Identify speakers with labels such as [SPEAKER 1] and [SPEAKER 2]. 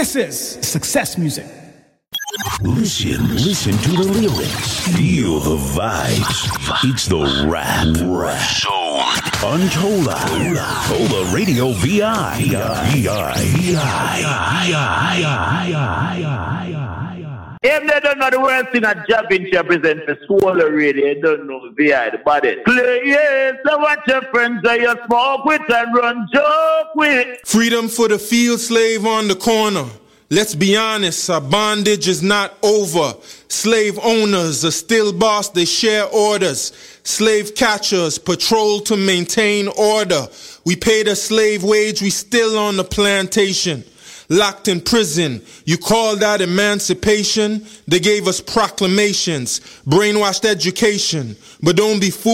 [SPEAKER 1] This is Success Music.
[SPEAKER 2] Listen to the lyrics. Feel the vibes. It's the rap zone. Untola Radio VI.
[SPEAKER 3] If they don't know the worst thing a job in present for Soul Radio, they don't know VI the body. Play yes, so watch your friends that you smoke with and run joke with.
[SPEAKER 4] Freedom for the field slave on the corner. Let's be honest, our bondage is not over. Slave owners are still boss, they share orders. Slave catchers patrol to maintain order. We paid a slave wage, we still on the plantation. Locked in prison, you call that emancipation? They gave us proclamations, brainwashed education, but don't be fooled.